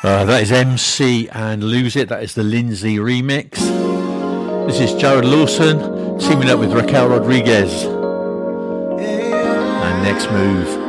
That is MC and Lose It. That is the Lindsay remix. This is Jared Lawson teaming up with Raquel Rodriguez. And Next Move.